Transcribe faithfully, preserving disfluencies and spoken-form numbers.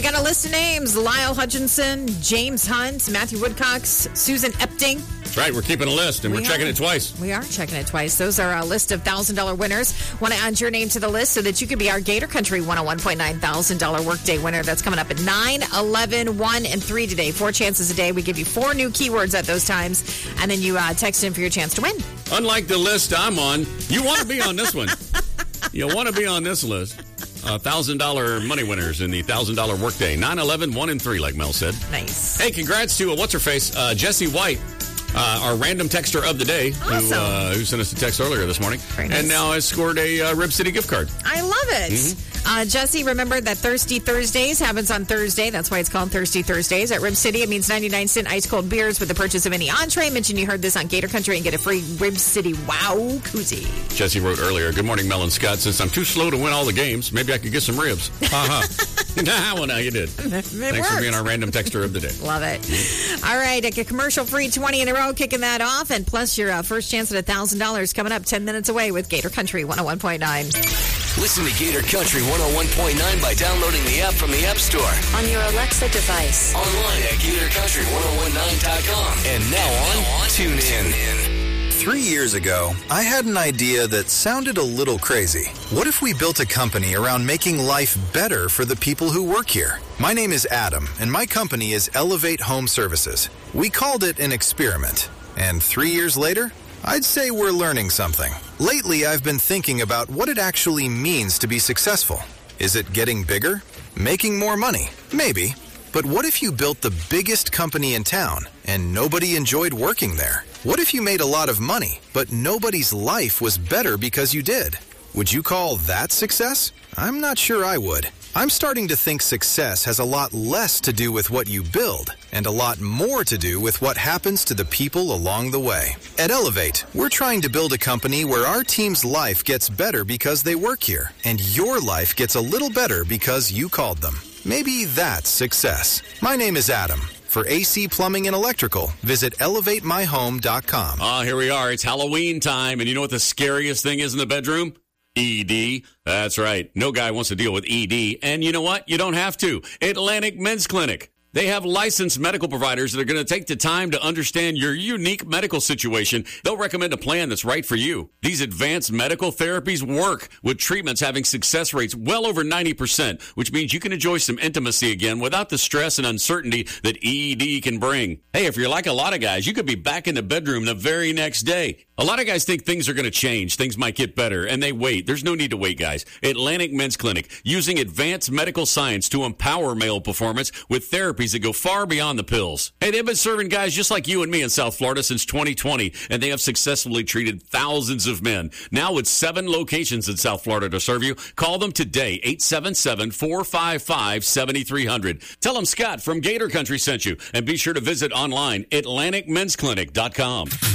we got a list of names. Lyle Hutchinson, James Hunt, Matthew Woodcocks, Susan Epting. That's right. We're keeping a list, and we we're checking are. it twice. We are checking it twice. Those are a list of one thousand dollars winners. Want to add your name to the list so that you could be our Gator Country one oh one point nine thousand dollars workday winner. That's coming up at nine, eleven, one, and three today. Four chances a day. We give you four new keywords at those times, and then you uh, text in for your chance to win. Unlike the list I'm on, you want to be on this one. You want to be on this list. Uh, one thousand dollars money winners in the one thousand dollars workday. nine, eleven, one, and three, like Mel said. Nice. Hey, congrats to, uh, what's-her-face, uh, Jesse White, uh, our random texter of the day, awesome. who, uh, who sent us a text earlier this morning. Very nice. And now has scored a uh, Rib City gift card. I love it. Mm-hmm. Uh, Jesse, remember that Thirsty Thursdays happens on Thursday. That's why it's called Thirsty Thursdays. At Rib City, it means ninety-nine cent ice cold beers with the purchase of any entree. Mention you heard this on Gator Country and get a free Rib City Wow koozie. Jesse wrote earlier, good morning, Mel and Scott. Since I'm too slow to win all the games, maybe I could get some ribs. Uh-huh. Well, now you did. It Thanks works. for being our random texter of the day. Love it. All right, a commercial-free twenty in a row, kicking that off. And plus your uh, first chance at one thousand dollars coming up ten minutes away with Gator Country one oh one point nine. Listen to Gator Country one oh one point nine by downloading the app from the App Store. On your Alexa device. Online at gator country ten nineteen dot com. And now on, Tune In. Three years ago, I had an idea that sounded a little crazy. What if we built a company around making life better for the people who work here? My name is Adam, and my company is Elevate Home Services. We called it an experiment. And three years later, I'd say we're learning something. Lately, I've been thinking about what it actually means to be successful. Is it getting bigger? Making more money? Maybe. But what if you built the biggest company in town and nobody enjoyed working there? What if you made a lot of money, but nobody's life was better because you did? Would you call that success? I'm not sure I would. I'm starting to think success has a lot less to do with what you build and a lot more to do with what happens to the people along the way. At Elevate, we're trying to build a company where our team's life gets better because they work here, and your life gets a little better because you called them. Maybe that's success. My name is Adam. For A C Plumbing and Electrical, visit elevate my home dot com. Ah, here we are. It's Halloween time, and you know what the scariest thing is in the bedroom? E D. That's right. No guy wants to deal with E D. And you know what? You don't have to. Atlantic Men's Clinic. They have licensed medical providers that are going to take the time to understand your unique medical situation. They'll recommend a plan that's right for you. These advanced medical therapies work with treatments having success rates well over ninety percent, which means you can enjoy some intimacy again without the stress and uncertainty that E D can bring. Hey, if you're like a lot of guys, you could be back in the bedroom the very next day. A lot of guys think things are going to change, things might get better, and they wait. There's no need to wait, guys. Atlantic Men's Clinic, using advanced medical science to empower male performance with therapies that go far beyond the pills. Hey, they've been serving guys just like you and me in South Florida since twenty twenty, and they have successfully treated thousands of men. Now with seven locations in South Florida to serve you, call them today, eight seven seven, four five five, seven three zero zero. Tell them Scott from Gator Country sent you, and be sure to visit online, atlantic men's clinic dot com.